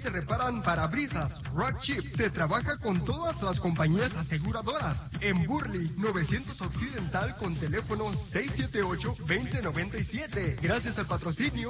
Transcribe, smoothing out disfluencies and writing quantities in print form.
se reparan parabrisas, Rock Chip. Se trabaja con todas las compañías aseguradoras. En Burley, 900 Occidental con teléfono 678-2097. Gracias al patrocinio